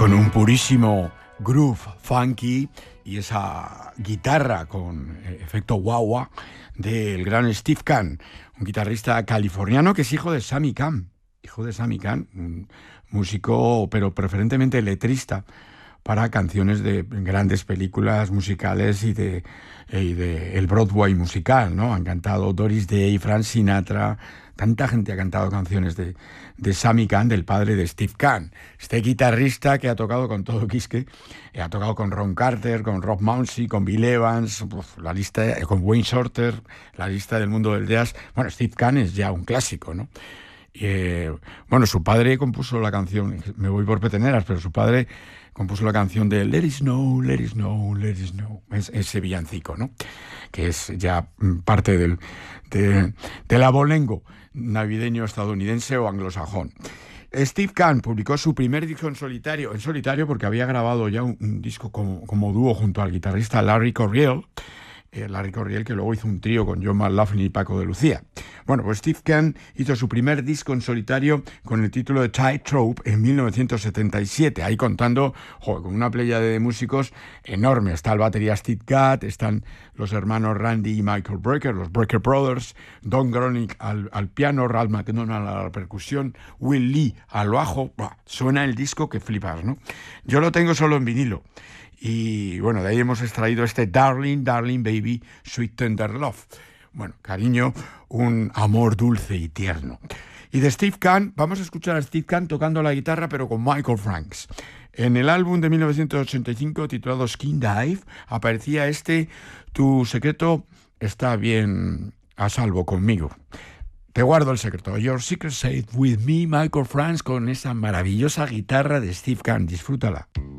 con un purísimo groove funky y esa guitarra con efecto wah-wah del gran Steve Kahn, un guitarrista californiano que es hijo de Sammy Kahn, un músico pero preferentemente letrista para canciones de grandes películas musicales y de el Broadway musical, ¿no? Han cantado Doris Day, Frank Sinatra, tanta gente ha cantado canciones de Sammy Kahn, del padre de Steve Kahn. Este guitarrista que ha tocado con todo Quisque, ha tocado con Ron Carter, con Rob Mounsey, con Bill Evans, la lista, con Wayne Shorter, la lista del mundo del jazz. Bueno, Steve Kahn es ya un clásico, ¿no? Bueno, su padre compuso la canción, me voy por peteneras, pero su padre compuso la canción de Let It Snow, Let It Snow, Let It Snow, ese villancico, ¿no? Que es ya parte del abolengo navideño estadounidense o anglosajón. Steve Kahn publicó su primer disco en solitario porque había grabado ya un disco como dúo junto al guitarrista Larry Coryell, que luego hizo un trío con John McLaughlin y Paco de Lucía. Bueno, pues Steve Kahn hizo su primer disco en solitario con el título de Tightrope en 1977, ahí contando con una playa de músicos enorme. Está el batería Steve Gadd, están los hermanos Randy y Michael Brecker, los Brecker Brothers, Don Gronick al piano, Ralph McDonald a la percusión, Will Lee al bajo. Suena el disco que flipas, ¿no? Yo lo tengo solo en vinilo. Y bueno, de ahí hemos extraído este Darling, Darling Baby, Sweet Tender Love. Bueno, cariño, un amor dulce y tierno. Y de Steve Kahn, vamos a escuchar a Steve Kahn tocando la guitarra, pero con Michael Franks. En el álbum de 1985, titulado Skin Dive, aparecía Tu secreto está bien a salvo conmigo. Te guardo el secreto. Your secret safe with me, Michael Franks, con esa maravillosa guitarra de Steve Kahn. Disfrútala.